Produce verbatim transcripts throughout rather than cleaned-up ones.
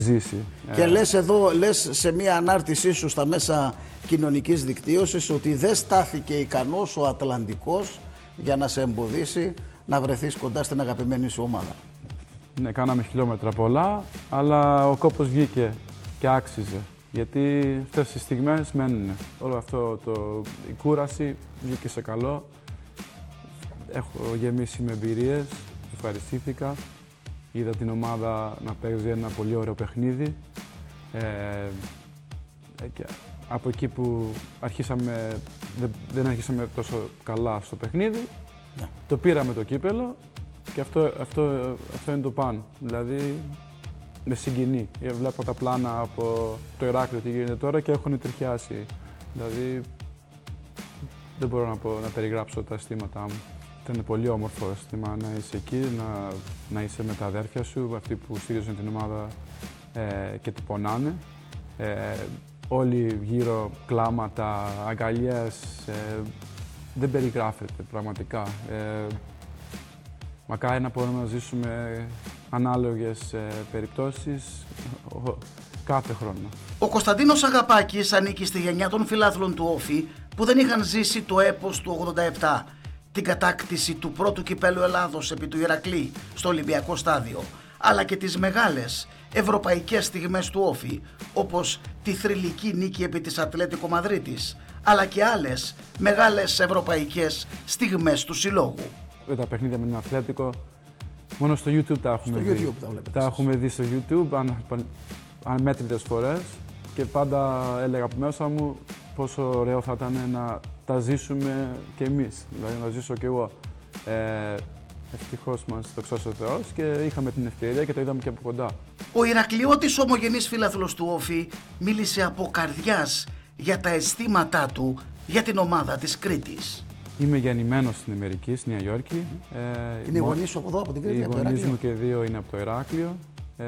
ζήσει. Και ε... λες εδώ, λες σε μία ανάρτησή σου στα μέσα κοινωνικής δικτύωσης ότι δεν στάθηκε ικανός ο Ατλαντικός για να σε εμποδίσει να βρεθείς κοντά στην αγαπημένη σου ομάδα. Ναι, κάναμε χιλιόμετρα πολλά, αλλά ο κόπος βγήκε και άξιζε. Γιατί αυτές οι στιγμές μένουν. Όλο αυτό, το, η κούραση βγήκε σε καλό. Έχω γεμίσει με εμπειρίες, ευχαριστήθηκα. Είδα την ομάδα να παίζει ένα πολύ ωραίο παιχνίδι. Ε, και από εκεί που αρχίσαμε, δεν, δεν αρχίσαμε τόσο καλά στο παιχνίδι, yeah. το πήραμε το κύπελο και αυτό, αυτό, αυτό είναι το πάνω. Δηλαδή, με συγκινεί. Βλέπω τα πλάνα από το Ηράκλειο τι γίνεται τώρα και έχουν τριχιάσει. Δηλαδή, δεν μπορώ να, πω, να περιγράψω τα αισθήματά μου. Ήταν πολύ όμορφο αίσθημα να είσαι εκεί, να, να είσαι με τα αδέρφια σου, αυτοί που στηρίζουν την ομάδα ε, και την πονάνε. Ε, όλοι γύρω κλάματα, αγκαλιές, ε, δεν περιγράφεται πραγματικά. Ε, μακάρι να μπορούμε να ζήσουμε ανάλογες ε, περιπτώσεις ο, κάθε χρόνο. Ο Κωνσταντίνος Αγαπάκης ανήκει στη γενιά των φιλάθλων του Όφη που δεν είχαν ζήσει το έπος του ογδόντα επτά, την κατάκτηση του πρώτου κυπέλου Ελλάδος επί του Ηρακλή στο Ολυμπιακό Στάδιο, αλλά και τις μεγάλες ευρωπαϊκές στιγμές του Όφη, όπως τη θρυλική νίκη επί της Ατλέτικο Μαδρίτης, αλλά και άλλες μεγάλες ευρωπαϊκές στιγμές του συλλόγου. Τα παιχνίδια με την Ατλέτικο μόνο στο YouTube τα έχουμε στο δει. YouTube τα, τα έχουμε δει στο YouTube ανμέτρητες φορές και πάντα έλεγα από μέσα μου πόσο ωραίο θα ήταν να τα ζήσουμε κι εμείς, δηλαδή να ζήσω κι εγώ. Ε, ευτυχώς μας το ξώσε ο Θεός και είχαμε την ευκαιρία και το είδαμε και από κοντά. Ο Ηρακλειώτης ομογενής φίλαθλος του Όφη μίλησε από καρδιάς για τα αισθήματά του για την ομάδα της Κρήτης. Είμαι γεννημένος στην Αμερική, στη Νέα Υόρκη. Ε, είναι οι γονείς σου από εδώ, από την Κρήτη, οι από το γονείς Ηράκλειο. μου και δύο είναι από το Ηράκλειο. Ε,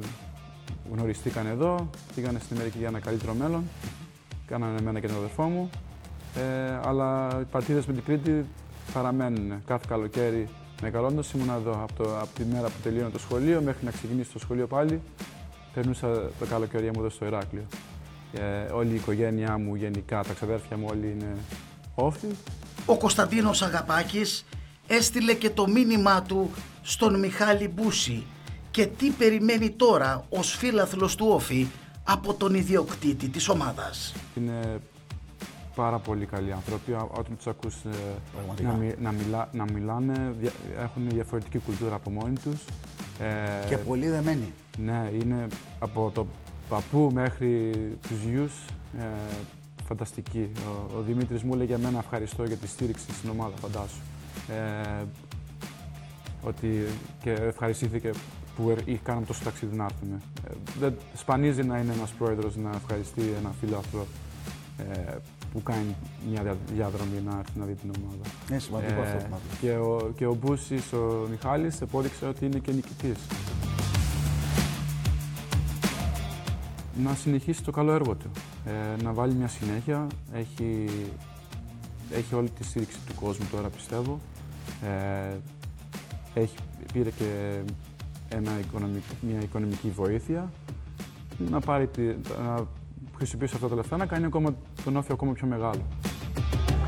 γνωριστήκαν εδώ, πήγανε στην Αμερική για ένα καλύτερο μέλλον. Κάνανε εμένα και τον αδερφό μου. Ε, αλλά οι παρτίδες με την Κρήτη παραμένουν. Κάθε καλοκαίρι μεγαλώντας ήμουν εδώ. Από, το, από τη μέρα που τελείωνε το σχολείο μέχρι να ξεκινήσει το σχολείο πάλι, περνούσα το καλοκαίρι μου εδώ στο Ηράκλειο. Ε, όλη η οικογένειά μου, γενικά, τα ξαδέρφια μου, όλοι είναι Όφη. Ο Κωνσταντίνος Αγαπάκης έστειλε και το μήνυμά του στον Μιχάλη Μπούση και τι περιμένει τώρα ως φίλαθλος του Όφη από τον ιδιοκτήτη της ομάδας. Είναι πάρα πολύ καλοί άνθρωποι, όταν τους ακούς να, μι, να, μιλά, να μιλάνε, έχουν διαφορετική κουλτούρα από μόνοι τους. Ε, και πολύ δεμένοι. Ναι, είναι από το παππού μέχρι τους γιους, ε, φανταστική. Ο, ο Δημήτρης μου έλεγε εμένα ευχαριστώ για τη στήριξη στην ομάδα, φαντάσου. Ε, ότι και ευχαριστήθηκε που κάναμε τόσο ταξίδι να έρθουμε. Ε, δεν σπανίζει να είναι ένας πρόεδρος να ευχαριστεί ένα φίλαθλο ε, που κάνει μια διαδρομή να έρθει να δει την ομάδα. Είναι σημαντικό ε, αυτό. Και ο, και ο Μπούσης, ο Μιχάλης, επόδειξε ότι είναι και νικητής. Να συνεχίσει το καλό έργο του, ε, να βάλει μια συνέχεια, έχει, έχει όλη τη στήριξη του κόσμου τώρα πιστεύω. Ε, έχει, πήρε και ένα οικονομικ, μια οικονομική βοήθεια, να, πάρει, να χρησιμοποιήσει αυτά τα λεφτά, να κάνει ακόμα, τον Όφη ακόμα πιο μεγάλο.